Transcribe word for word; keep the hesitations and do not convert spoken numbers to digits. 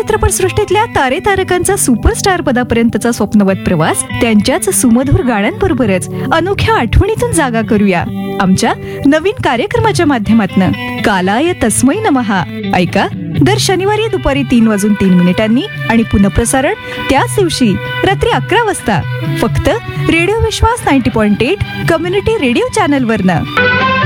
चित्रपटसृष्टीतल्या तारे तारकांचा सुपरस्टार पदापर्यंतचा स्वप्नवत प्रवास त्यांच्याच सुमधुर गाण्यांबरोबरच अनोख्या आठवणीतून जागा करूया आमच्या नवीन कार्यक्रमाच्या माध्यमातून. कालाय तस्मै नमहा. ऐका दर शनिवारी दुपारी तीन वाजून तीन मिनिटांनी आणि पुनःप्रसारण त्याच दिवशी रात्री अकरा वाजता फक्त रेडिओ विश्वास ninety point eight community radio चॅनलवरनं.